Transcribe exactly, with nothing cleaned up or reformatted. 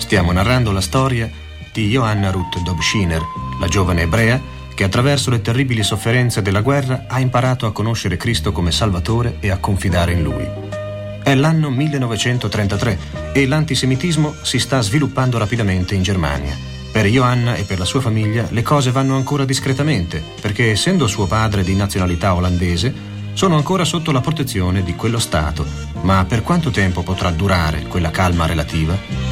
Stiamo narrando la storia di Johanna Ruth Dobshiner, la giovane ebrea che attraverso le terribili sofferenze della guerra ha imparato a conoscere Cristo come Salvatore e a confidare in Lui. È l'anno millenovecentotrentatré e l'antisemitismo si sta sviluppando rapidamente in Germania. Per Johanna e per la sua famiglia le cose vanno ancora discretamente, perché essendo suo padre di nazionalità olandese, sono ancora sotto la protezione di quello Stato. Ma per quanto tempo potrà durare quella calma relativa?